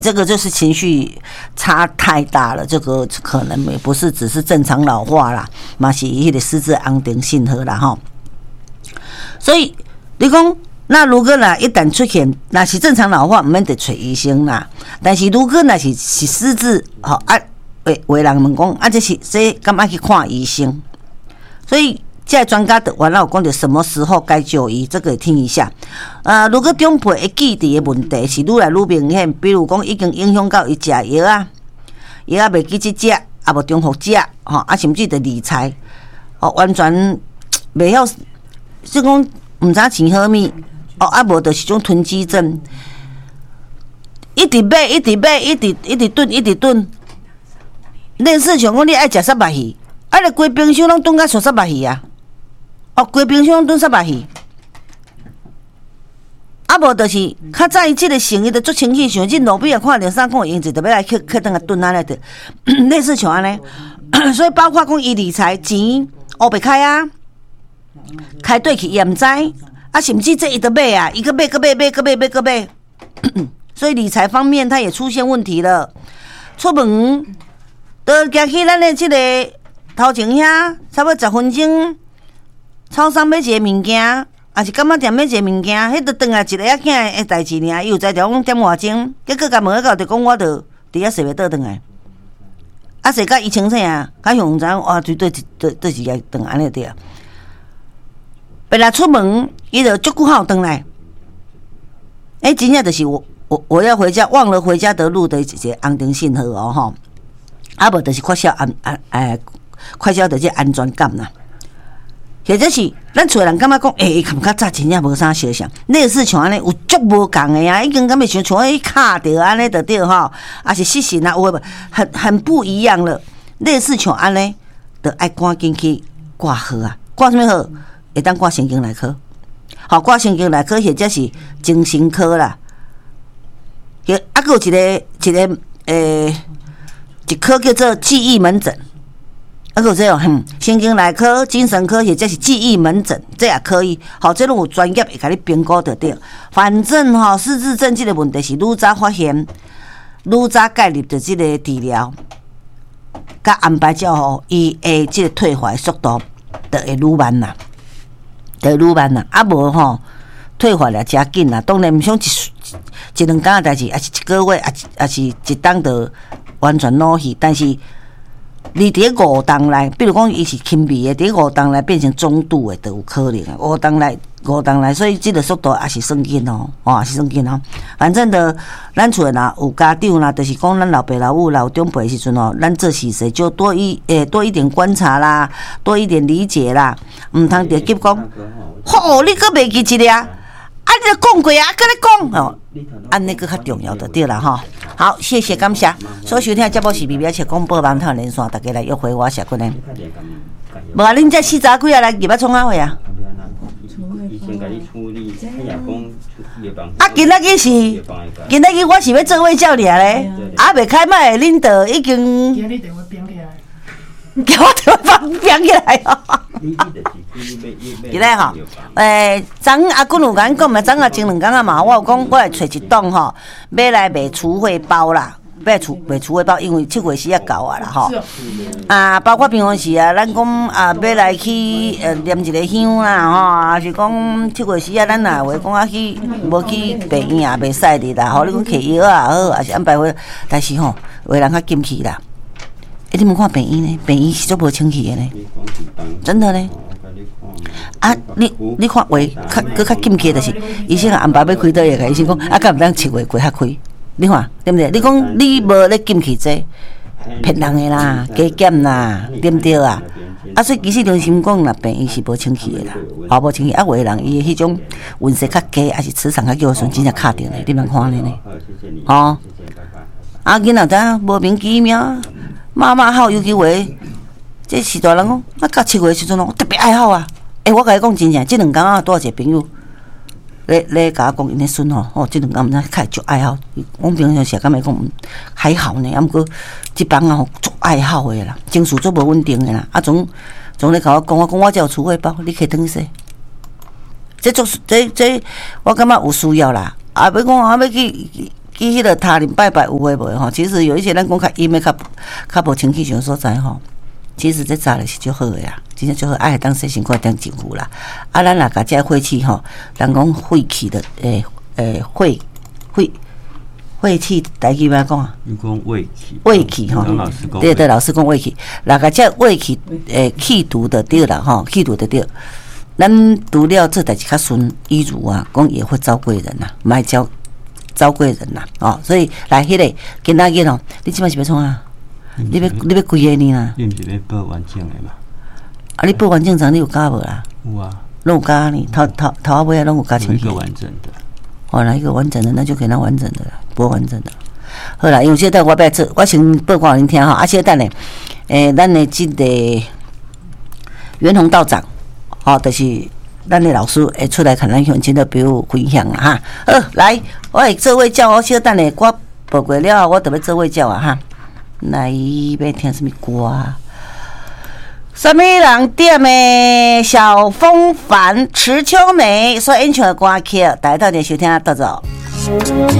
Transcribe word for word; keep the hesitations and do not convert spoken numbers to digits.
这个就是情绪差太大了，这个可能也不是只是正常老化啦，嘛是迄个失智安定性好啦吼。所以你讲，那如果啦一旦出现，那是正常老化，唔免得找医生啦。但是如果那是是失智，吼啊，诶，有人问讲啊，这是这干嘛去看医生？所以。现在专家的完了，有讲到什么时候该就医，这个听一下。呃，如果长辈会记忆的问题是愈来愈明显，比如讲已经影响到伊食药啊，药啊袂记去食，啊无中伏食，吼啊甚至着理财，哦完全袂晓，即讲毋知吃好物，哦啊无就是种囤积症，一直买一直买一直一直炖一直炖，类似像讲你爱食沙巴鱼，啊你规冰箱拢炖甲像沙巴鱼啊！哦，规冰箱炖沙巴鱼，啊无就是较早伊即个生意着足清气，像即路边啊看着啥讲用子，特别来去去等下炖安尼着，类似像安尼，所以包括讲伊理财钱乌白开啊，开对去伊毋知，啊甚至这伊着买啊，伊个买个买买个买买个买，所以理财方面他也出现问题了。出门都行去咱的即个头前遐，差不多十分钟。超商买一个物件，还是干嘛店买一个物件，迄着转来一个仔囝的代志尔，伊有才调讲点外钟，结果甲问到就讲我着伫遐洗袂倒转来，啊洗甲伊清醒啊，甲向知影哇，对对对对是个转安尼对啊。本来出门，伊着足久好转来，哎、欸，真正就是我我我要回家，忘了回家的路的一个安定信号哦吼，啊无就是缺少安安诶，缺少着这安全感啦。或者是咱厝人感觉讲，诶、欸，感觉早真正无啥相像，类似像安尼有足无共的啊，已经感觉像像迄卡着安尼就对吼，啊是失神啊，有诶很很不一样了。类似像安尼，就爱赶紧去挂号啊，挂什么号？会当挂神经内科，好挂神经内科或者是精神科啦。个啊，还有一个一个诶、欸，一科叫做记忆门诊。啊，有这种哼，神经内科、精神科，或者是记忆门诊，这也可以。好，这种有专业会甲你评估就对。反正吼、哦，失智症这个问题是愈早发现，愈早介入的这个治疗，甲安排照吼，伊的这个退化速度就会愈慢啦，就会愈慢啦。啊无吼，退化了真紧啦。当然毋想一一两工的代志，也是一个月，也也是一档就完全老去，但是。你伫五档内，比如讲伊是轻微的，伫五档内变成中度的，都有可能啊。五档内，五档内，所以这个速度也是算紧哦，哦，也是算紧哦。反正的，咱厝啦有家长啦，就是讲咱老爸老母老长辈的时阵哦，咱做事时就多一诶、欸、多一点观察啦，多一点理解啦，毋通直接讲，吼，你阁袂记一个啊？啊，你讲过啊，搁咧讲哦，安尼个较重要的对啦吼。好，谢谢感谢。所收听的节目是 B B S 广播网台连线，大家来约会我社群呢。无啊，恁这四十几啊来入要创啥会啊？啊，今仔日是今仔日我是要做卫教尔咧，啊，未开麦，恁就已经。叫你电话编起来。叫我电话编起来哦。今日吼，诶，昨阿君有甲阮讲嘛，昨啊前两工啊嘛，我有讲我来找一档吼，要来卖储汇包啦，要储卖储汇包，因为七月时啊到啊啦吼。啊，包括平常时啊，咱讲啊要来去呃念一个香啦吼，啊是讲七月时啊，咱啊话讲啊去无去病院也袂使的啦，吼，你讲摕药啊好，还是安排好，但是吼，有人较禁气啦。欸，你们看病院呢？病院是足无清气的呢，真的呢。啊，你你看话，较搁较禁气的是，医生安排要开刀，也甲医生讲，啊，敢毋当七月过较开？你看对不对？你讲你无咧禁气这，骗人的啦，加减啦，对不对啊？啊，所以其实中心讲啦，病院是无清气的啦，啊无清气，啊，有的人伊迄种运势较低，还是磁场较弱，时真正卡着呢，你莫看咧呢，哦。啊，囡仔仔无名其妙。妈妈好，尤其话，这是大人讲，啊，到七月的时阵哦，特别爱好啊。诶、欸，我甲你讲真正，即两工啊，拄一个朋友，咧咧甲我讲因的孙吼，哦，即两工毋知较足爱好。我平常时感觉讲还好呢，啊，毋过即帮啊，足爱好的啦，情绪足无稳定的啦。啊，总总咧甲我讲，我讲我只有储汇包，你可以等说。这做这这，我感觉有需要啦。啊，要讲啊，要去。 去迄个塔林拜拜有诶无吼？其实有一些咱讲较阴诶、较较无清气上所在吼。其实这早的是就好诶啦，真正就好，爱当洗身躯当净肤啦。啊，咱若甲这晦气吼，人讲晦气的诶诶晦晦晦气，台语要讲啊？ 你讲胃气， 胃气吼，对对，老师讲胃气，若甲这胃气诶气毒的对啦吼，气毒的对。咱除了这代志较顺医儒啊，讲也会招贵人呐、啊，卖招招贵人呐、啊，哦，所以来迄、那个今仔日哦，你即摆是要创啊？你要你要几个呢啦？ 你毋是要报完整的嘛？ 啊，你报完整章你有加无啦？ 有啊， 拢有加呢，头头头啊尾啊拢有加进去。 一个完整的。 哦，来一个完整的，那就给他完整的了，不完整的。好啦，因为现在我要做，我先报告恁听哈。啊，现在呢，诶，咱的这个袁宏道长，哦，就是咱的老师会出来看咱乡亲的朋友分享啊哈。好，来，我会做位教，我小等下我报过了，我特别做位教啊哈。来，要听什么歌啊？什么人点的小风帆池秋梅所演唱的歌曲，大家到底收听到走。